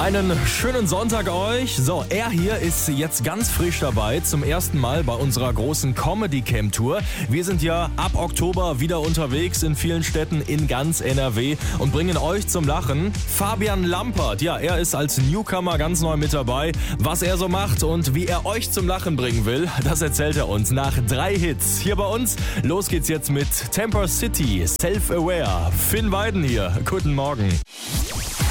Einen schönen Sonntag euch. So, er hier ist jetzt ganz frisch dabei, zum ersten Mal bei unserer großen Comedy Camp Tour. Wir sind ja ab Oktober wieder unterwegs in vielen Städten in ganz NRW und bringen euch zum Lachen. Fabian Lampert, ja, er ist als Newcomer ganz neu mit dabei. Was er so macht und wie er euch zum Lachen bringen will, das erzählt er uns nach 3 Hits. Hier bei uns, los geht's jetzt mit Temper City, Self-Aware. Finn Weiden hier, guten Morgen.